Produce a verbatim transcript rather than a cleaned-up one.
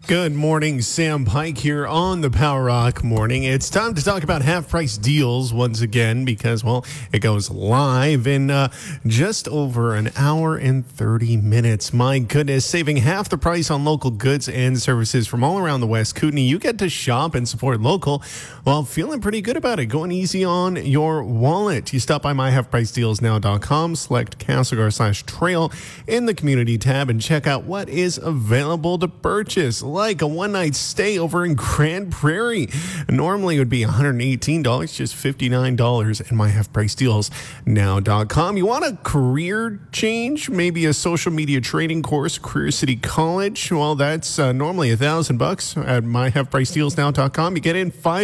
Good morning, Sam Pike here on the Power Rock Morning. It's time to talk about half-price deals once again because, well, it goes live in uh, just over an hour and thirty minutes. My goodness, saving half the price on local goods and services from all around the West Kootenay. You get to shop and support local while feeling pretty good about it. Going easy on your wallet. You stop by my half price deals now dot com, select Castlegar slash trail in the community tab, and check out what is available to purchase, like a one-night stay over in Grand Prairie. Normally it would be one hundred eighteen dollars, just fifty-nine dollars at my half price deals now dot com. You want a career change, maybe a social media training course, Career City College? Well, that's uh, normally a thousand bucks at my half price deals now dot com. You get in five